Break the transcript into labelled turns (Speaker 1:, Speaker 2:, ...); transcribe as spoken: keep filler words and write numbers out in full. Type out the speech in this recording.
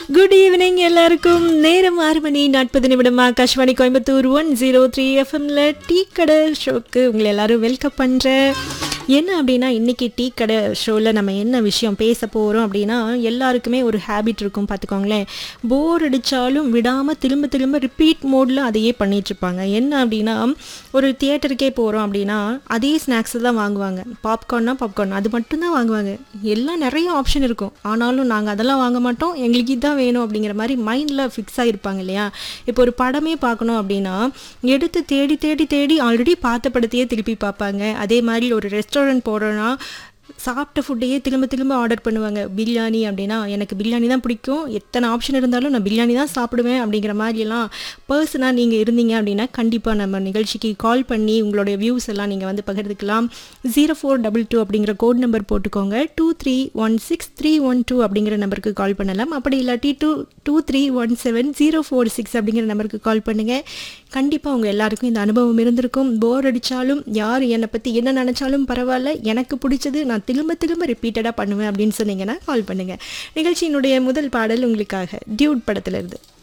Speaker 1: Good evening எல்லாருக்கும். நேரம் ஆறு மணி நாற்பது நிமிடம். Akashvani Coimbatore one zero three எஃப்எம்ல டீ கடை ஷோக்கு உங்களை எல்லாரும் வெல்கம் பண்ணுறேன். என்ன அப்படின்னா, இன்றைக்கி டீ கடை ஷோவில் நம்ம என்ன விஷயம் பேச போகிறோம் அப்படின்னா, எல்லாருக்குமே ஒரு ஹேபிட் இருக்கும் பார்த்துக்கோங்களேன். போர் அடித்தாலும் விடாமல் திரும்ப திரும்ப ரிப்பீட் மோடில் அதையே பண்ணிகிட்ருப்பாங்க. என்ன அப்படின்னா, ஒரு தியேட்டருக்கே போகிறோம் அப்படின்னா அதே ஸ்நாக்ஸு தான் வாங்குவாங்க. பாப்கார்ன்னா பாப்கார்ன் அது மட்டும்தான் வாங்குவாங்க. எல்லாம் நிறைய ஆப்ஷன் இருக்கும், ஆனாலும் நாங்கள் அதெல்லாம் வாங்க மாட்டோம், எங்களுக்கு இதுதான் வேணும் அப்படிங்கிற மாதிரி மைண்டில் ஃபிக்ஸ் ஆகிருப்பாங்க இல்லையா. இப்போ ஒரு படமே பார்க்கணும் அப்படின்னா எடுத்து தேடி தேடி தேடி ஆல்ரெடி பார்த்த படத்தையே திருப்பி பார்ப்பாங்க. அதே மாதிரி ஒரு ரெஸ்டாரண்ட் போகிறோன்னா சாப்பிட்ட ஃபுட்டையே திரும்ப திரும்ப ஆர்டர் பண்ணுவாங்க. பிரியாணி அப்படின்னா எனக்கு பிரியாணி தான் பிடிக்கும், எத்தனை ஆப்ஷன் இருந்தாலும் நான் பிரியாணி தான் சாப்பிடுவேன் அப்படிங்கிற மாதிரிலாம் பர்சனாக நீங்கள் இருந்தீங்க அப்படின்னா கண்டிப்பாக நம்ம நிகழ்ச்சிக்கு கால் பண்ணி உங்களுடைய வியூஸ் எல்லாம் நீங்கள் வந்து பகிர்ந்துக்கலாம். ஜீரோ ஃபோர் டபுள் டூ அப்படிங்கிற கோட் நம்பர் போட்டுக்கோங்க. Two three one six three one two அப்படிங்கிற நம்பருக்கு கால் பண்ணலாம். அப்படி இல்லாட்டி two two three one seven zero four six அப்படிங்கிற நம்பருக்கு கால் பண்ணுங்கள். கண்டிப்பாக உங்கள் எல்லாருக்கும் இந்த அனுபவம் இருந்திருக்கும். போர் அடித்தாலும் யார் என்னை பற்றி என்ன நினச்சாலும் பரவாயில்ல, எனக்கு பிடிச்சது நான் திரும்ப திரும்ப ரிப்பீட்டடாக பண்ணுவேன் அப்படின்னு சொன்னீங்கன்னா கால் பண்ணுங்கள். நிகழ்ச்சியினுடைய முதல் பாடல் உங்களுக்காக டியூட் படத்தில் இருந்து.